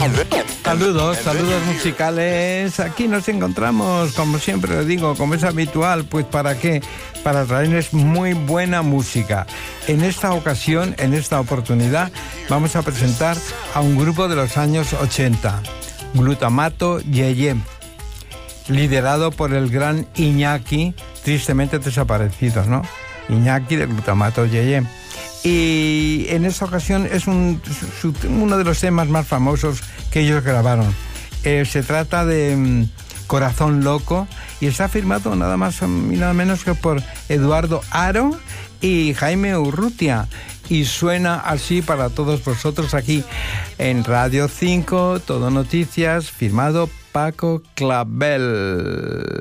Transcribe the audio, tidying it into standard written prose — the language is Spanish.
Saludos musicales. Aquí nos encontramos, como siempre lo digo, como es habitual, pues ¿para qué? Para traerles muy buena música. En esta ocasión, en esta oportunidad, vamos a presentar a un grupo de los años 80, Glutamato Yeye, liderado por el gran Iñaki, tristemente desaparecido, ¿no? Iñaki de Glutamato Yeye. Y en esta ocasión es uno de los temas más famosos que ellos grabaron. Se trata de Corazón Loco y está firmado nada más y nada menos que por Eduardo Haro y Jaime Urrutia. Y suena así para todos vosotros aquí en Radio 5, Todo Noticias, firmado Paco Clavel.